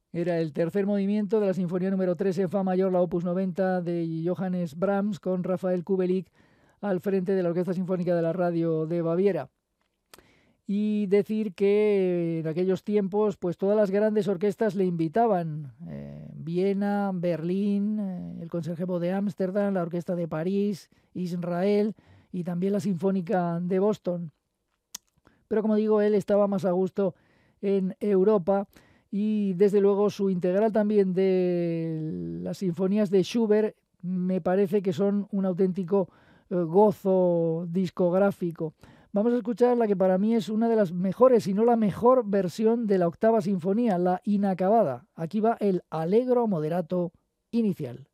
Era el tercer movimiento de la Sinfonía número 3 en Fa mayor, la Opus 90 de Johannes Brahms, con Rafael Kubelik al frente de la Orquesta Sinfónica de la Radio de Baviera. Y decir que en aquellos tiempos pues todas las grandes orquestas le invitaban, Viena, Berlín, el Concertgebouw de Ámsterdam, la Orquesta de París, Israel y también la Sinfónica de Boston. Pero como digo, él estaba más a gusto en Europa y desde luego su integral también de las sinfonías de Schubert me parece que son un auténtico gozo discográfico. Vamos a escuchar la que para mí es una de las mejores, si no la mejor versión de la octava sinfonía, la inacabada. Aquí va el Allegro moderato inicial.